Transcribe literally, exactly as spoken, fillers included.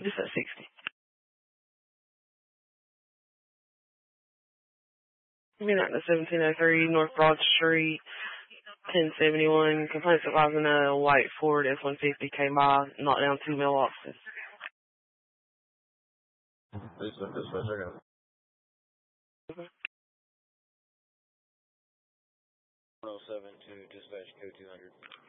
Just at sixty. I mean, at the seventeen oh three North Broad Street, ten seventy-one. Complaints advising a white Ford F one fifty came by, knocked down two mailboxes. Please look this way, sir. Okay. one oh seven to dispatch code two hundred.